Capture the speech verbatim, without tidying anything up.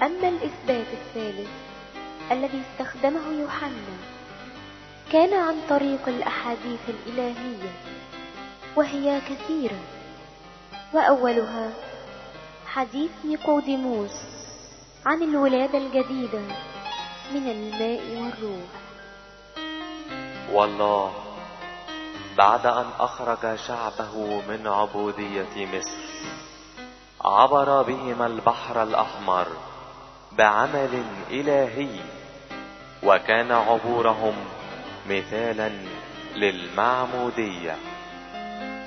أما الإثبات الثالث الذي استخدمه يوحنا كان عن طريق الأحاديث الإلهية، وهي كثيرة، وأولها حديث نيقوديموس عن الولادة الجديدة من الماء والروح. والله بعد أن أخرج شعبه من عبودية مصر عبر بهم البحر الأحمر بعمل إلهي، وكان عبورهم مثالا للمعمودية.